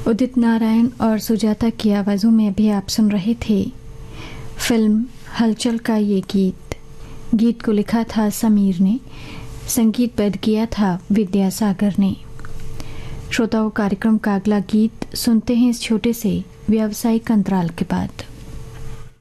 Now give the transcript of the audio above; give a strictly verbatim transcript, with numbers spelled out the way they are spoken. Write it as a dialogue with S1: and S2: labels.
S1: उदित नारायण और सुजाता की आवाज़ों में भी आप सुन रहे थे फिल्म हलचल का ये गीत। गीत को लिखा था समीर ने, संगीतबद्ध किया था विद्यासागर ने। श्रोताओं, कार्यक्रम का अगला गीत सुनते हैं इस छोटे से व्यावसायिक अंतराल के बाद।